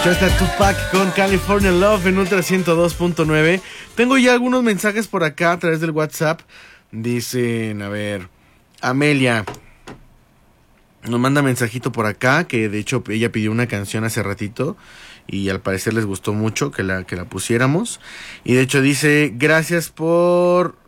Ya está Tupac con California Love en Ultra 102.9. Tengo ya algunos mensajes por acá a través del WhatsApp. Dicen, a ver, Amelia nos manda mensajito por acá, que de hecho ella pidió una canción hace ratito y al parecer les gustó mucho que la pusiéramos. Y de hecho dice, gracias por